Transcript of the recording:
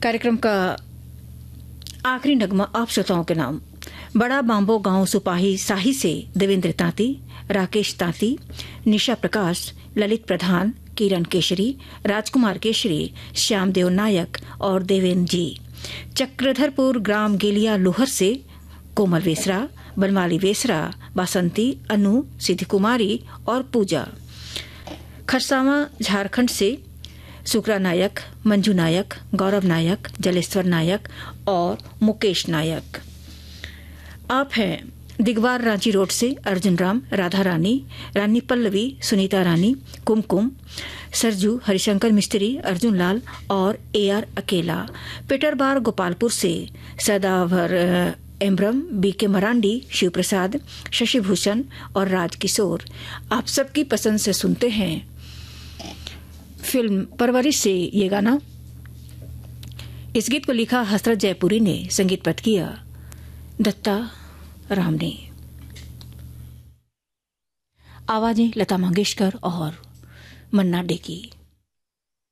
कार्यक्रम का आखिरी नगमा आप श्रोताओं के नाम। बड़ा बांबो गांव सुपाही साही से देवेंद्र तांती, राकेश तांती, निशा प्रकाश, ललित प्रधान, किरण केशरी, राजकुमार केशरी, श्यामदेव नायक और देवेन जी। चक्रधरपुर ग्राम गेलिया लोहर से कोमल वेसरा, बनमाली वेसरा, बासंती, अनु, सिद्धि कुमारी और पूजा। खरसावा झारखंड से सुकरा नायक, मंजू नायक, गौरव नायक, जलेश्वर नायक और मुकेश नायक। आप हैं दिगवार रांची रोड से अर्जुन राम, राधा रानी, रानी पल्लवी, सुनीता रानी, कुमकुम, सरजू, हरिशंकर मिस्त्री, अर्जुन लाल और AR अकेला। पेटरबार गोपालपुर से सदावर एम्ब्रम, BK मरांडी, शिव प्रसाद, शशि भूषण और राज किशोर। आप सबकी पसंद से सुनते हैं फिल्म परवरिश से ये गाना। इस गीत को लिखा हसरत जयपुरी ने, संगीतबद्ध किया दत्ता राम ने। आवाजें लता मंगेशकर और मन्ना डे की।